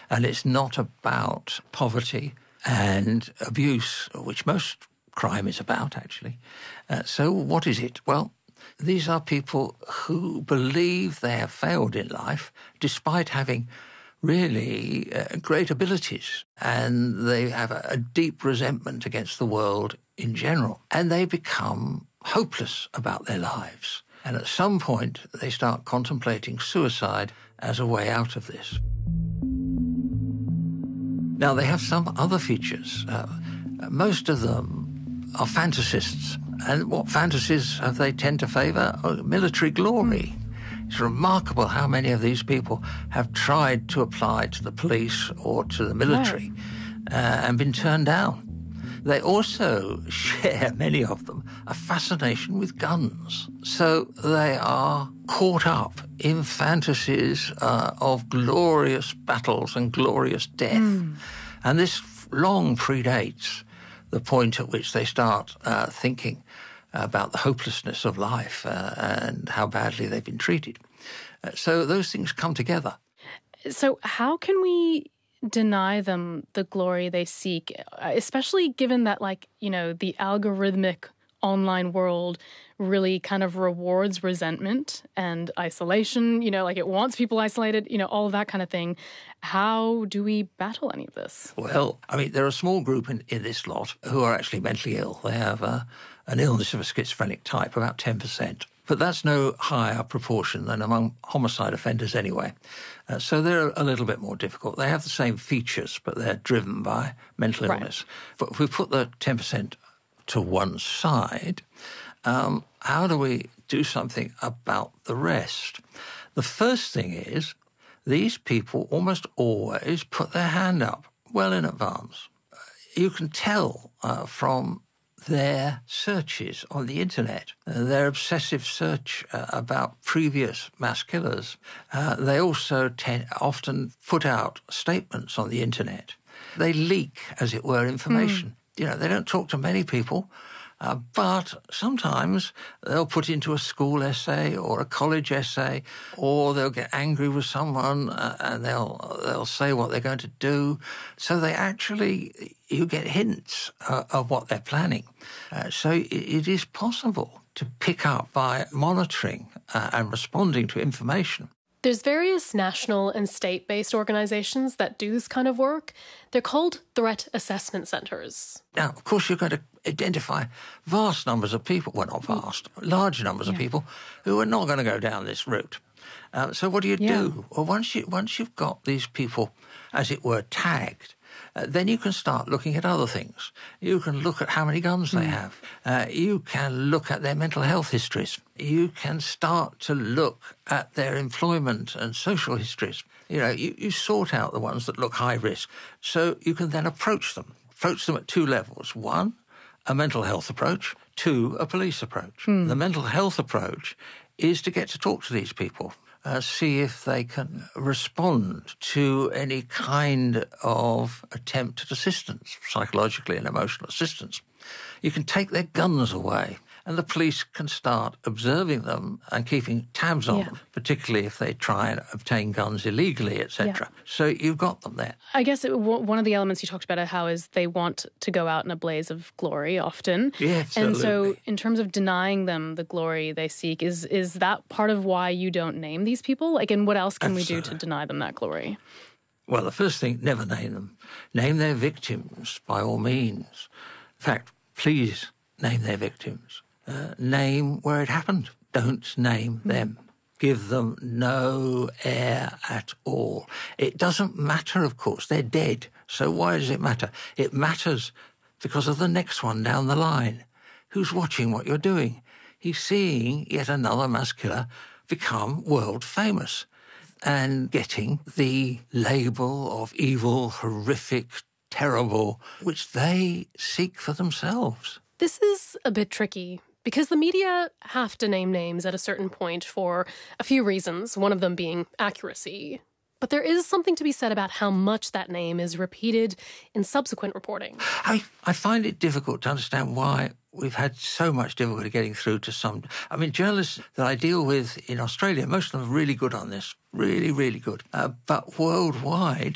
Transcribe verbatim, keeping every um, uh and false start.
And it's not about poverty and abuse, which most crime is about, actually. Uh, so what is it? Well, these are people who believe they have failed in life despite having really uh, great abilities, and they have a, a deep resentment against the world in general, and they become hopeless about their lives. And at some point, they start contemplating suicide as a way out of this. Now, they have some other features. Uh, most of them are fantasists. And what fantasies have they tend to favour? Oh, military glory. It's remarkable how many of these people have tried to apply to the police or to the military uh, and been turned down. They also share, many of them, a fascination with guns. So they are caught up in fantasies uh, of glorious battles and glorious death. Mm. And this long predates the point at which they start uh, thinking about the hopelessness of life uh, and how badly they've been treated. Uh, so those things come together. So how can we deny them the glory they seek, especially given that, like, you know, the algorithmic online world really kind of rewards resentment and isolation, you know, like it wants people isolated, you know, all of that kind of thing. How do we battle any of this? Well, I mean, there are a small group in, in this lot who are actually mentally ill. They have a, an illness of a schizophrenic type, about ten percent. But that's no higher proportion than among homicide offenders anyway. Uh, so they're a little bit more difficult. They have the same features, but they're driven by mental illness. Right. But if we put the ten percent to one side, um, how do we do something about the rest? The first thing is these people almost always put their hand up well in advance. You can tell uh, from their searches on the internet, uh, their obsessive search uh, about previous mass killers. Uh, they also ten- often put out statements on the internet. They leak, as it were, information. Mm. You know, they don't talk to many people, uh, but sometimes they'll put into a school essay or a college essay, or they'll get angry with someone uh, and they'll they'll say what they're going to do. So they actually, you get hints uh, of what they're planning. Uh, so it, it is possible to pick up by monitoring uh, and responding to information. There's various national and state-based organizations that do this kind of work. They're called threat assessment centers. Now, of course, you're going to identify vast numbers of people, well, not vast, large numbers yeah. of people who are not going to go down this route. Uh, so what do you yeah. do? Well, once, you, once you've got these people, as it were, tagged, Uh, then you can start looking at other things. You can look at how many guns they have. Uh, you can look at their mental health histories. You can start to look at their employment and social histories. You know, you, you sort out the ones that look high risk. So you can then approach them. Approach them at two levels. One, a mental health approach. Two, a police approach. Mm. The mental health approach is to get to talk to these people. Uh, see if they can respond to any kind of attempt at assistance, psychologically and emotional assistance. You can take their guns away, and the police can start observing them and keeping tabs on yeah. them, particularly if they try and obtain guns illegally, et cetera. Yeah. So you've got them there. I guess it, one of the elements you talked about how is they want to go out in a blaze of glory often. Yeah, absolutely. And so in terms of denying them the glory they seek, is is that part of why you don't name these people? Like, and what else can absolutely. we do to deny them that glory? Well, the first thing, never name them. Name their victims, by all means. In fact, please name their victims. Uh, name where it happened. Don't name mm. them. Give them no air at all. It doesn't matter, of course. They're dead. So why does it matter? It matters because of the next one down the line. Who's watching what you're doing? He's seeing yet another mass killer become world famous and getting the label of evil, horrific, terrible, which they seek for themselves. This is a bit tricky, because the media have to name names at a certain point for a few reasons, one of them being accuracy. But there is something to be said about how much that name is repeated in subsequent reporting. I, I find it difficult to understand why we've had so much difficulty getting through to some... I mean, journalists that I deal with in Australia, most of them are really good on this, really, really good. Uh, but worldwide,